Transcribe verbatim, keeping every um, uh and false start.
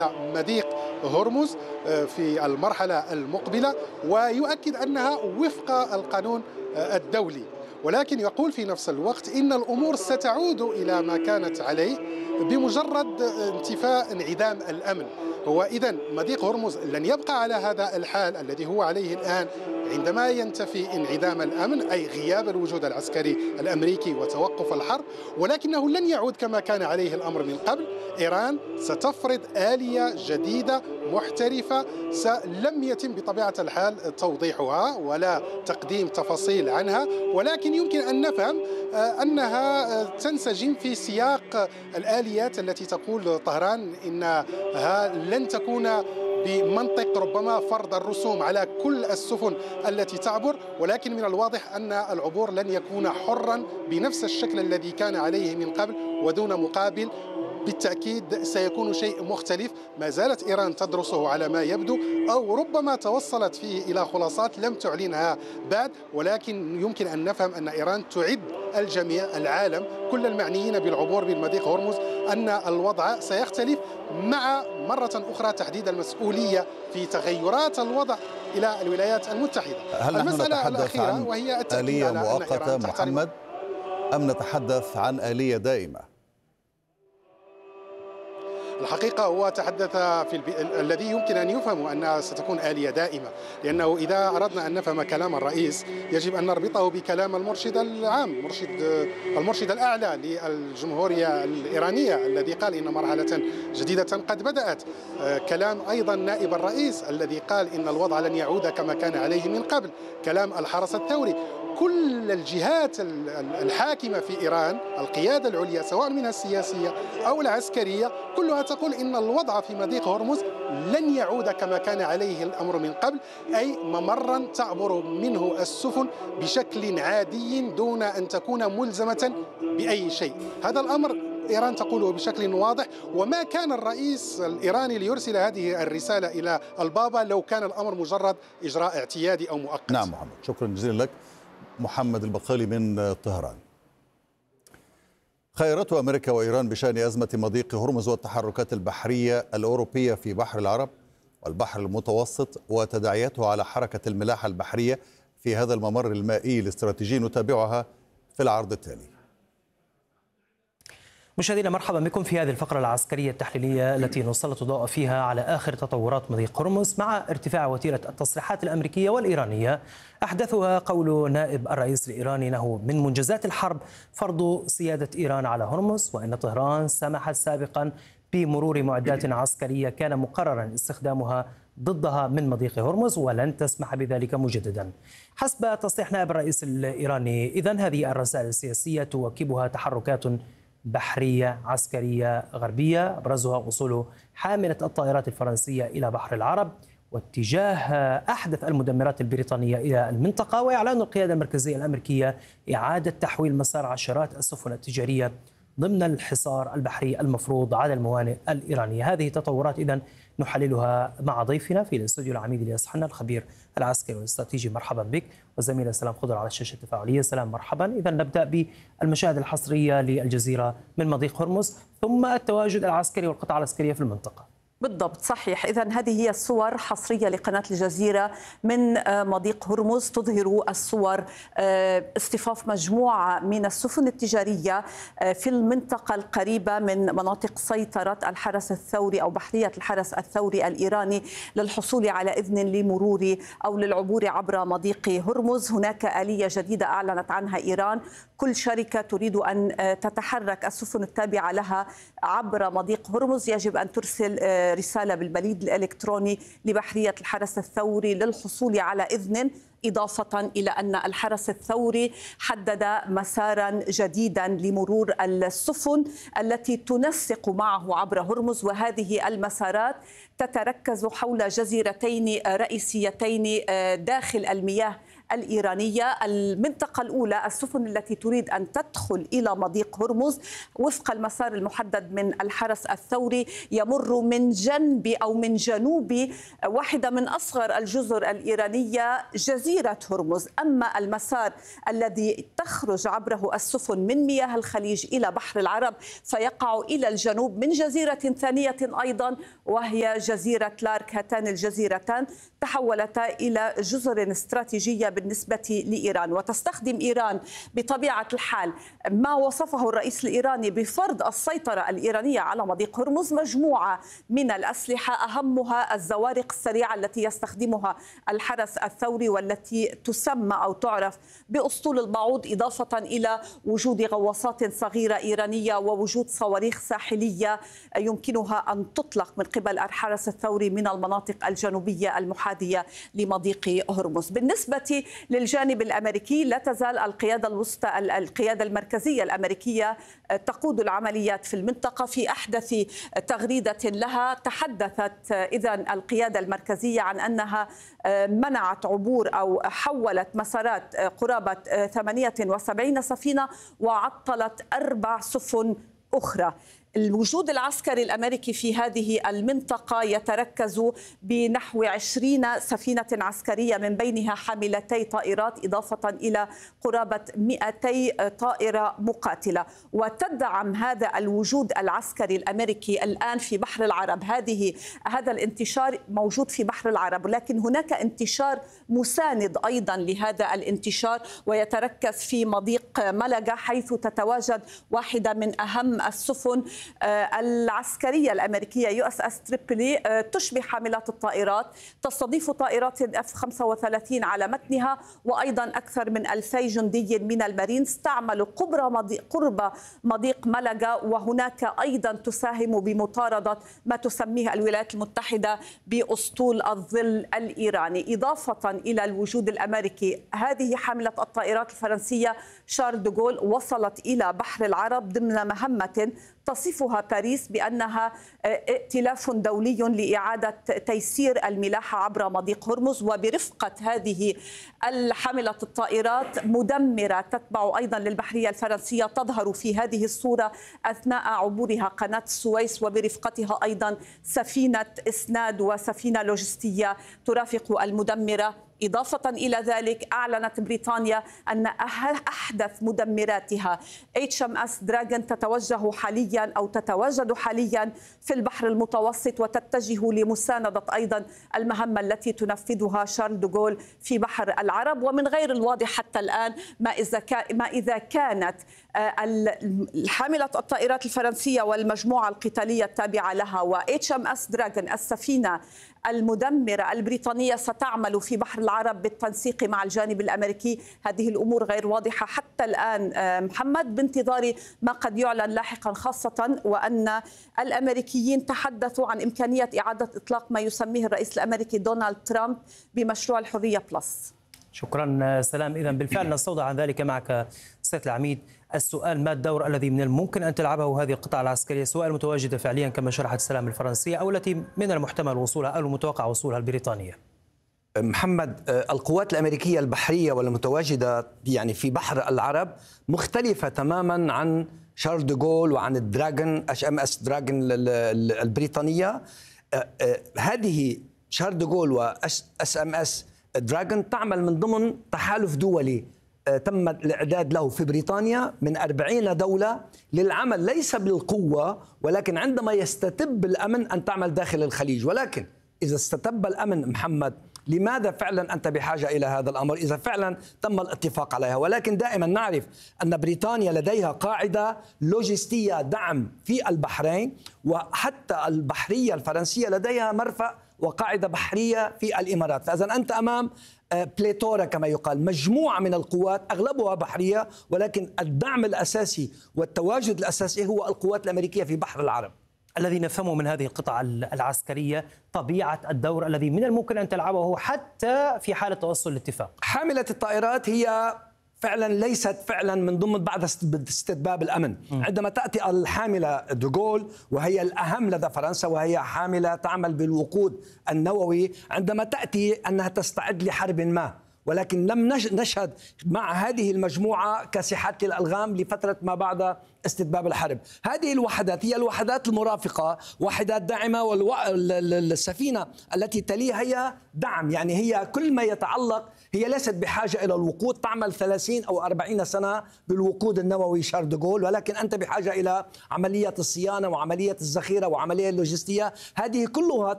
مضيق هرمز في المرحلة المقبلة، ويؤكد أنها وفق القانون الدولي، ولكن يقول في نفس الوقت إن الأمور ستعود إلى ما كانت عليه بمجرد انتفاء انعدام الأمن. هو إذن مضيق هرمز لن يبقى على هذا الحال الذي هو عليه الآن عندما ينتفي انعدام الأمن، أي غياب الوجود العسكري الأمريكي وتوقف الحرب، ولكنه لن يعود كما كان عليه الأمر من قبل. إيران ستفرض آلية جديدة محترفة لم يتم بطبيعة الحال توضيحها ولا تقديم تفاصيل عنها، ولكن يمكن أن نفهم أنها تنسجم في سياق الآليات التي تقول طهران إنها لن تكون بمنطق ربما فرض الرسوم على كل السفن التي تعبر، ولكن من الواضح أن العبور لن يكون حرا بنفس الشكل الذي كان عليه من قبل ودون مقابل. بالتأكيد سيكون شيء مختلف، ما زالت إيران تدرسه على ما يبدو، أو ربما توصلت فيه إلى خلاصات لم تعلنها بعد، ولكن يمكن أن نفهم أن إيران تعد الجميع، العالم، كل المعنيين بالعبور بالمضيق هرمز، أن الوضع سيختلف مع مرة أخرى تحديد المسؤولية في تغيرات الوضع إلى الولايات المتحدة. هل نحن نتحدث عن وهي آلية مؤقتة محمد أم نتحدث عن آلية دائمة؟ الحقيقة هو تحدث في الب... الذي يمكن أن يفهم أنها ستكون آلية دائمة، لأنه إذا أردنا أن نفهم كلام الرئيس يجب أن نربطه بكلام المرشد العام، مرشد المرشد الأعلى للجمهورية الإيرانية الذي قال إن مرحلة جديدة قد بدأت. كلام أيضا نائب الرئيس الذي قال إن الوضع لن يعود كما كان عليه من قبل، كلام الحرس الثوري. كل الجهات الحاكمة في إيران، القيادة العليا سواء منها السياسية أو العسكرية، كلها تقول إن الوضع في مضيق هرمز لن يعود كما كان عليه الأمر من قبل، أي ممرا تعبر منه السفن بشكل عادي دون أن تكون ملزمة بأي شيء. هذا الأمر إيران تقوله بشكل واضح، وما كان الرئيس الإيراني ليرسل هذه الرسالة إلى البابا لو كان الأمر مجرد إجراء اعتيادي أو مؤقت. نعم محمد، شكرا جزيلا لك. محمد البقالي من طهران. خيرته أمريكا وإيران بشأن أزمة مضيق هرمز والتحركات البحرية الأوروبية في بحر العرب والبحر المتوسط وتداعياته على حركة الملاحة البحرية في هذا الممر المائي الاستراتيجي، نتابعها في العرض التالي. مشاهدينا مرحبا بكم في هذه الفقرة العسكرية التحليلية التي نسلط الضوء فيها على آخر تطورات مضيق هرمز مع ارتفاع وتيرة التصريحات الأمريكية والإيرانية، أحدثها قول نائب الرئيس الإيراني أنه من منجزات الحرب فرض سيادة إيران على هرمز، وأن طهران سمحت سابقا بمرور معدات عسكرية كان مقررا استخدامها ضدها من مضيق هرمز ولن تسمح بذلك مجددا. حسب تصريح نائب الرئيس الإيراني، إذن هذه الرسائل السياسية تواكبها تحركات بحرية عسكرية غربية، أبرزها وصول حاملة الطائرات الفرنسية إلى بحر العرب واتجاه أحدث المدمرات البريطانية إلى المنطقة، وإعلان القيادة المركزية الأمريكية إعادة تحويل مسار عشرات السفن التجارية ضمن الحصار البحري المفروض على الموانئ الإيرانية. هذه تطورات إذن نحللها مع ضيفنا في الاستوديو العميد الياس حنا الخبير العسكري والاستراتيجي. مرحبا بك. والزميلة سلام خضر على الشاشة التفاعلية. سلام مرحبا. إذن نبدأ بالمشاهد الحصرية للجزيرة من مضيق هرمز ثم التواجد العسكري والقطاع العسكرية في المنطقة. بالضبط صحيح. إذن هذه هي الصور حصرية لقناة الجزيرة من مضيق هرمز، تظهر الصور اصطفاف مجموعة من السفن التجارية في المنطقة القريبة من مناطق سيطرة الحرس الثوري أو بحرية الحرس الثوري الإيراني للحصول على إذن لمرور أو للعبور عبر مضيق هرمز. هناك آلية جديدة أعلنت عنها إيران، كل شركة تريد أن تتحرك السفن التابعة لها عبر مضيق هرمز يجب أن ترسل رسالة بالبريد الإلكتروني لبحرية الحرس الثوري للحصول على إذن، إضافة إلى أن الحرس الثوري حدد مسارا جديدا لمرور السفن التي تنسق معه عبر هرمز، وهذه المسارات تتركز حول جزيرتين رئيسيتين داخل المياه الإيرانية. المنطقة الأولى السفن التي تريد أن تدخل إلى مضيق هرمز وفق المسار المحدد من الحرس الثوري يمر من جنب أو من جنوب واحدة من أصغر الجزر الإيرانية جزيرة هرمز. أما المسار الذي تخرج عبره السفن من مياه الخليج إلى بحر العرب فيقع إلى الجنوب من جزيرة ثانية أيضا وهي جزيرة لارك. هاتان الجزيرتان تحولتا إلى جزر استراتيجية بالنسبة لإيران، وتستخدم إيران بطبيعة الحال ما وصفه الرئيس الإيراني بفرض السيطرة الإيرانية على مضيق هرمز مجموعة من الأسلحة أهمها الزوارق السريعة التي يستخدمها الحرس الثوري والتي تسمى أو تعرف بأسطول البعوض، إضافة إلى وجود غواصات صغيرة إيرانية ووجود صواريخ ساحلية يمكنها أن تطلق من قبل الحرس الثوري من المناطق الجنوبية المحاذية لمضيق هرمز. بالنسبة للجانب الأمريكي لا تزال القيادة الوسطى القيادة المركزية الأمريكية تقود العمليات في المنطقة. في أحدث تغريدة لها تحدثت إذن القيادة المركزية عن أنها منعت عبور أو حولت مسارات قرابة ثمانية وسبعين سفينة وعطلت أربع سفن أخرى. الوجود العسكري الأمريكي في هذه المنطقة يتركز بنحو عشرين سفينة عسكرية من بينها حاملتي طائرات إضافة إلى قرابة مئتي طائرة مقاتلة، وتدعم هذا الوجود العسكري الأمريكي الآن في بحر العرب. هذه هذا الانتشار موجود في بحر العرب، لكن هناك انتشار مساند أيضا لهذا الانتشار ويتركز في مضيق ملقا حيث تتواجد واحدة من أهم السفن العسكرية الأمريكية يو اس اس تريبولي تشبه حاملات الطائرات، تستضيف طائرات اف خمسة وثلاثين على متنها وأيضا أكثر من ألفي جندي من المارينز تعمل قرب مضيق ملقا، وهناك أيضا تساهم بمطاردة ما تسميه الولايات المتحدة بأسطول الظل الإيراني. إضافة إلى الوجود الأمريكي هذه حاملة الطائرات الفرنسية شارل دوغول وصلت إلى بحر العرب ضمن مهمة تصفها باريس بأنها ائتلاف دولي لإعادة تيسير الملاحة عبر مضيق هرمز، وبرفقة هذه الحاملة الطائرات مدمرة تتبع أيضا للبحرية الفرنسية تظهر في هذه الصورة أثناء عبورها قناة السويس، وبرفقتها أيضا سفينة إسناد وسفينة لوجستية ترافق المدمرة. إضافة إلى ذلك أعلنت بريطانيا أن أحدث مدمراتها إتش إم إس دراغون تتوجه حاليا أو تتواجد حاليا في البحر المتوسط وتتجه لمساندة أيضا المهمة التي تنفذها شارل دوغول في بحر العرب. ومن غير الواضح حتى الآن ما إذا ما إذا كانت حاملة الطائرات الفرنسية والمجموعة القتالية التابعة لها و إتش إم إس دراغون السفينة المدمرة البريطانية ستعمل في بحر العرب بالتنسيق مع الجانب الأمريكي. هذه الأمور غير واضحة حتى الآن محمد، بانتظار ما قد يعلن لاحقا، خاصة وأن الأمريكيين تحدثوا عن إمكانية إعادة إطلاق ما يسميه الرئيس الأمريكي دونالد ترامب بمشروع الحرية بلس. شكرا سلام. إذن بالفعل نستوضح عن ذلك معك سيد العميد. السؤال: ما الدور الذي من الممكن أن تلعبه هذه القطاع العسكرية سواء المتواجدة فعليا كما شرحت سلام الفرنسية أو التي من المحتمل وصولها أو المتوقع وصولها البريطانية؟ محمد، القوات الأمريكية البحرية والمتواجدة يعني في بحر العرب مختلفة تماما عن شارل دوغول وعن الدراغون اتش ام اس دراغون البريطانية. هذه شارل دوغول واس ام اس دراغون تعمل من ضمن تحالف دولي تم الإعداد له في بريطانيا من أربعين دولة للعمل ليس بالقوة، ولكن عندما يستتب الأمن أن تعمل داخل الخليج. ولكن إذا استتب الأمن محمد، لماذا فعلا أنت بحاجة إلى هذا الأمر إذا فعلا تم الاتفاق عليها؟ ولكن دائما نعرف أن بريطانيا لديها قاعدة لوجستية دعم في البحرين، وحتى البحرية الفرنسية لديها مرفأ وقاعدة بحرية في الإمارات. فإذا أنت أمام بليتورا كما يقال، مجموعة من القوات أغلبها بحرية، ولكن الدعم الأساسي والتواجد الأساسي هو القوات الأمريكية في بحر العرب. الذي نفهمه من هذه القطع العسكرية طبيعة الدور الذي من الممكن أن تلعبه حتى في حالة توصل الاتفاق. حاملة الطائرات هي فعلا ليست فعلا من ضمن بعد استتباب الأمن. م. عندما تأتي الحاملة دوغول وهي الأهم لدى فرنسا وهي حاملة تعمل بالوقود النووي، عندما تأتي أنها تستعد لحرب ما ولكن لم نشهد مع هذه المجموعة كاسحات للألغام لفترة ما بعد استتباب الحرب. هذه الوحدات هي الوحدات المرافقة، وحدات داعمة، والسفينة التي تليها هي دعم، يعني هي كل ما يتعلق، هي ليست بحاجة إلى الوقود، تعمل ثلاثين أو أربعين سنة بالوقود النووي شارل دي غول، ولكن أنت بحاجة إلى عملية الصيانة وعملية الذخيرة وعملية اللوجستية. هذه كلها